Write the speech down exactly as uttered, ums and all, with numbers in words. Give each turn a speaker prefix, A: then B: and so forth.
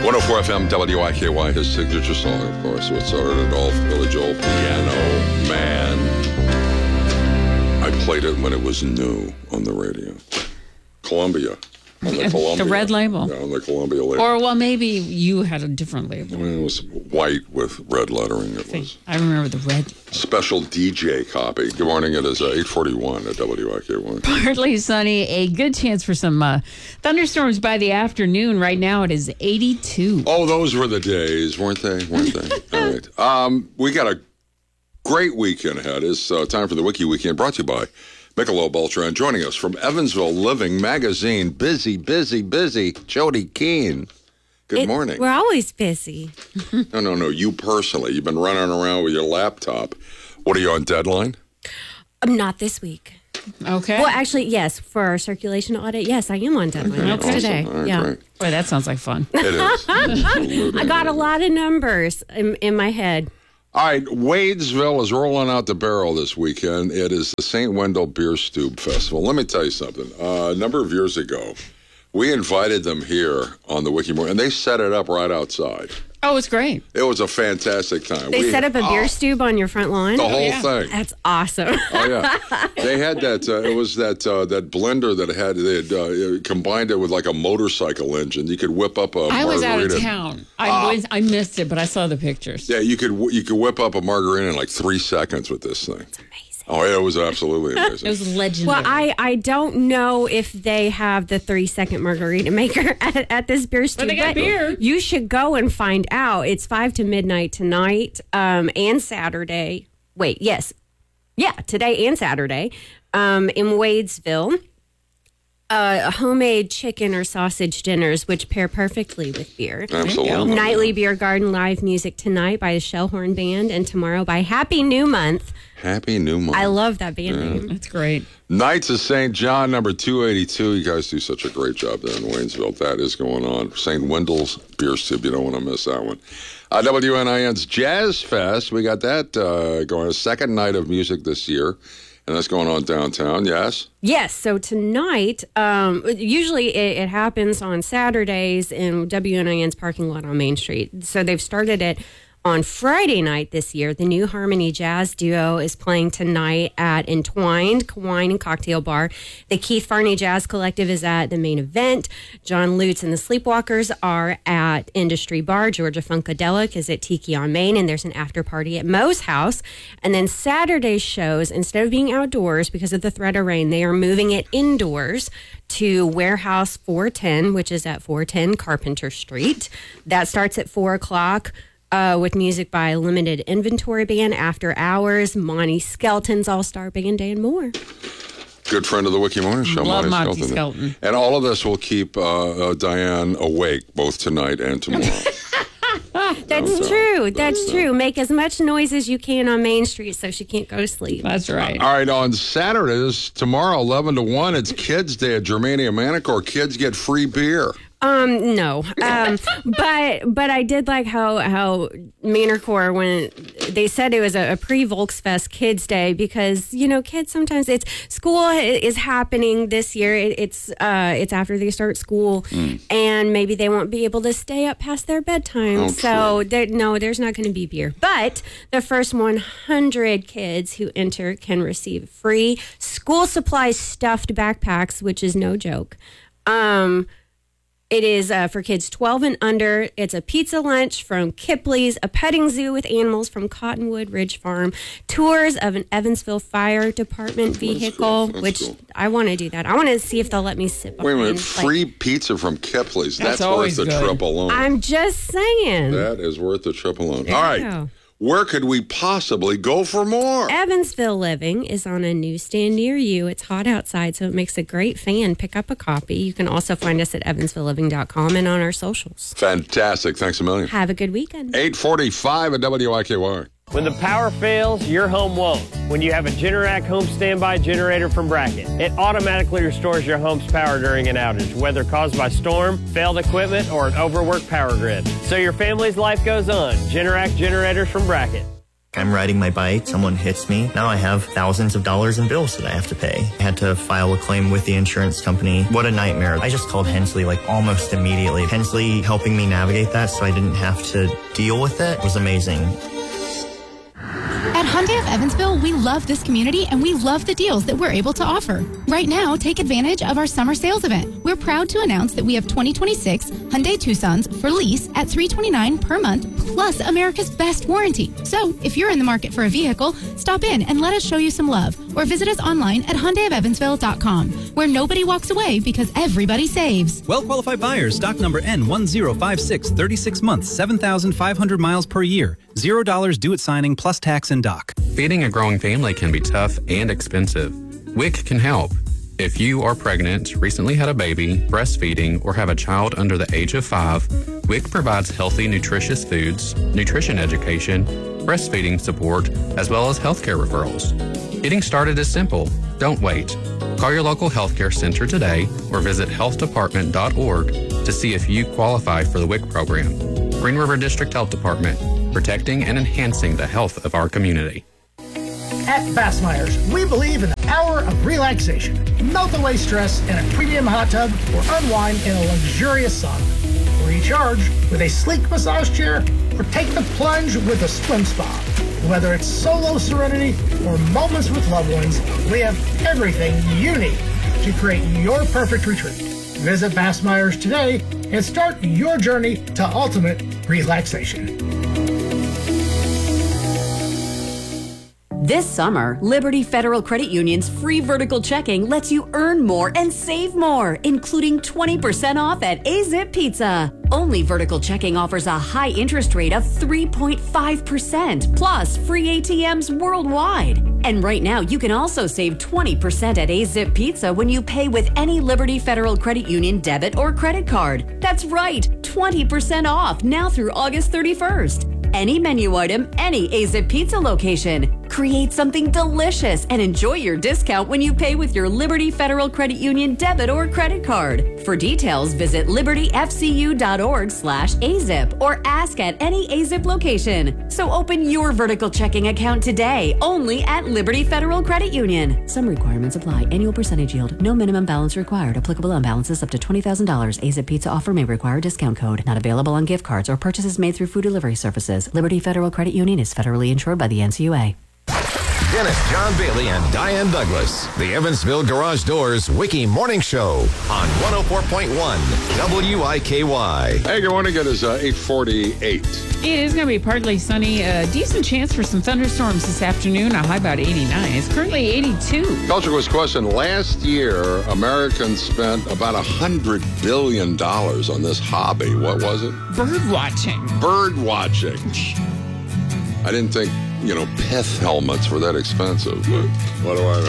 A: one oh four F M W I K Y, his signature song, of course, with Sarah Adolph, Billy Joel, Piano Man. I played it when it was new on the radio. Columbia. On the Columbia.
B: The red label.
A: Yeah, on the Columbia label.
B: Or, well, maybe you had a different label.
A: I mean, it was white with red lettering. It was.
B: I remember the red.
A: Special D J copy. Good morning. It is uh, eight forty-one at W I K Y.
B: Partly sunny. A good chance for some uh, thunderstorms by the afternoon. Right now it is eighty-two.
A: Oh, those were the days, weren't they? Weren't they? All right. Um, we got a great weekend ahead. It's uh, time for the Wiki Weekend, brought to you by Michelob Ultra. And joining us from Evansville Living Magazine, busy, busy, busy, Jody Keene. Good
C: it,
A: morning.
C: We're always busy.
A: No, no, no. You personally. You've been running around with your laptop. What are you on deadline?
C: Um, not this week.
B: Okay.
C: Well, actually, yes. For our circulation audit, yes, I am on deadline.
A: Okay,
C: That's
A: awesome.
C: today.
A: All right,
C: yeah.
A: great.
B: Boy, that sounds like fun.
A: It is. Absolutely.
C: I got a lot of numbers in, in my head.
A: All right, Wadesville is rolling out the barrel this weekend. It is the Saint Wendell Beer Stube Festival. Let me tell you something. Uh, a number of years ago, we invited them here on the Wiki Morning, and they set it up right outside.
B: Oh, it's great.
A: It was a fantastic time.
C: They
A: we,
C: set up a beer
A: oh,
C: stube on your front lawn.
A: The whole
B: yeah.
A: thing.
C: That's awesome.
A: Oh yeah, they had that. Uh, it was that uh, that blender that had they had uh, combined it with like a motorcycle engine. You could whip up a.
B: I was out of
A: margarita.
B: town. I
A: Ah.
B: was. I missed it, but I saw the pictures.
A: Yeah, you could you could whip up a margarita in like three seconds with this thing.
C: It's amazing.
A: Oh yeah, it was absolutely amazing.
B: It was legendary.
C: Well, I, I don't know if they have the three second margarita maker at, at this beer stube.
B: they got beer.
C: You should go and find out. It's five to midnight tonight um, and Saturday. Wait, yes. Yeah, today and Saturday um, in Wadesville. Uh, homemade chicken or sausage dinners, which pair perfectly with beer.
A: Absolutely.
C: Nightly Beer Garden live music tonight by the Shellhorn Band, and tomorrow by Happy New Month.
A: Happy New Month.
C: I love that band name.
B: That's great.
A: Knights of Saint John, number two eighty-two. You guys do such a great job there in Waynesville. That is going on. Saint Wendell's Beer Stube. You don't want to miss that one. Uh, W N I N's Jazz Fest. We got that uh, going. A second night of music this year. And that's going on downtown, yes?
C: Yes. So tonight, um, usually it, it happens on Saturdays in W N I N's parking lot on Main Street. So they've started it on Friday night this year. The New Harmony Jazz Duo is playing tonight at Entwined Wine and Cocktail Bar. The Keith Farney Jazz Collective is at the main event. John Lutz and the Sleepwalkers are at Industry Bar. Georgia Funkadelic is at Tiki on Main, and there's an after party at Moe's house. And then Saturday's shows, instead of being outdoors because of the threat of rain, they are moving it indoors to Warehouse four ten, which is at four ten Carpenter Street. That starts at four o'clock. Uh, with music by Limited Inventory Band, After Hours, Monty Skelton's All-Star Band, and more.
A: Good friend of the Wiki Morning Show,
B: Love
A: Monty
B: Monty
A: Skelton.
B: Skelton.
A: And all of this will keep uh, uh, Diane awake both tonight and tomorrow.
C: That's true. That's true. Make as much noise as you can on Main Street so she can't go to sleep.
B: That's right.
A: All right, on Saturdays, tomorrow, eleven to one, it's Kids Day at Germania Manicure. Kids get free beer.
C: Um, no. Um, but but I did like how how Manorcore, when they said it was a, a pre-Volksfest Kids Day, because you know kids sometimes it's school is happening this year. It, it's uh it's after they start school, mm. and maybe they won't be able to stay up past their bedtime.
A: Oh,
C: so there, no, there's not going to be beer. But the first one hundred kids who enter can receive free school supplies stuffed backpacks, which is no joke. Um. It is uh, for kids twelve and under. It's a pizza lunch from Kipley's, a petting zoo with animals from Cottonwood Ridge Farm, tours of an Evansville Fire Department vehicle,
A: That's cool. That's
C: which
A: cool.
C: I want to do that. I want to see if they'll let me sit behind.
A: Wait a minute,
C: like-
A: free pizza from Kipley's. That's,
B: That's
A: worth
B: always
A: the
B: good.
A: trip alone.
C: I'm just saying.
A: That is worth the trip alone.
C: There
A: All
C: you
A: right.
C: go.
A: Where could we possibly go for more?
C: Evansville Living is on a newsstand near you. It's hot outside, so it makes a great fan. Pick up a copy. You can also find us at evansville living dot com and on our socials.
A: Fantastic. Thanks a million.
C: Have a good weekend.
A: eight forty-five at W I K Y.
D: When the power fails, your home won't. When you have a Generac home standby generator from Bracket, it automatically restores your home's power during an outage, whether caused by storm, failed equipment, or an overworked power grid. So your family's life goes on. Generac generators from Bracket.
E: I'm riding my bike, someone hits me. Now I have thousands of dollars in bills that I have to pay. I had to file a claim with the insurance company. What a nightmare. I just called Hensley like almost immediately. Hensley helping me navigate that so I didn't have to deal with it was amazing.
F: At Hyundai of Evansville, we love this community and we love the deals that we're able to offer. Right now, take advantage of our summer sales event. We're proud to announce that we have twenty twenty-six Hyundai Tucsons for lease at three hundred twenty-nine dollars per month, plus America's best warranty. So, if you're in the market for a vehicle, stop in and let us show you some love, or visit us online at Hyundai of Evansville dot com, where nobody walks away because everybody saves.
G: Well-qualified buyers, stock number N one zero five six, thirty-six months, seven thousand five hundred miles per year. zero dollars due at signing plus tax and dock.
H: Feeding a growing family can be tough and expensive. W I C can help. If you are pregnant, recently had a baby, breastfeeding, or have a child under the age of five, W I C provides healthy, nutritious foods, nutrition education, breastfeeding support, as well as healthcare referrals. Getting started is simple. Don't wait. Call your local healthcare center today or visit health department dot org to see if you qualify for the W I C program. Green River District Health Department, protecting and enhancing the health of our community.
I: At Fastmeyer's, we believe in the power of relaxation. Melt away stress in a premium hot tub or unwind in a luxurious sauna. Recharge with a sleek massage chair or take the plunge with a swim spa. Whether it's solo serenity or moments with loved ones, we have everything you need to create your perfect retreat. Visit Fastmeyer's today and start your journey to ultimate relaxation.
J: This summer, Liberty Federal Credit Union's free vertical checking lets you earn more and save more, including twenty percent off at A-Zip Pizza. Only vertical checking offers a high interest rate of three point five percent, plus free A T Ms worldwide. And right now, you can also save twenty percent at A-Zip Pizza when you pay with any Liberty Federal Credit Union debit or credit card. That's right, twenty percent off now through August thirty-first. Any menu item, any A-Zip Pizza location. Create something delicious and enjoy your discount when you pay with your Liberty Federal Credit Union debit or credit card. For details, visit liberty f c u dot org slash A zip or ask at any A-Zip location. So open your vertical checking account today, only at Liberty Federal Credit Union. Some requirements apply. Annual percentage yield. No minimum balance required. Applicable on balances up to twenty thousand dollars. A-Zip Pizza offer may require discount code. Not available on gift cards or purchases made through food delivery services. Liberty Federal Credit Union is federally insured by the N C U A.
K: Dennis John Bailey and Diane Douglas. The Evansville Garage Doors Wiki Morning Show on one oh four point one W I K Y.
A: Hey, good morning. It is uh, eight forty-eight.
B: It is going to be partly sunny. A decent chance for some thunderstorms this afternoon. A high about eighty-nine. It's currently eighty-two.
A: Culture was question. Last year, Americans spent about one hundred billion dollars on this hobby. What was it?
B: Bird watching.
A: Bird watching. I didn't think, you know, pith helmets were that expensive, but what do I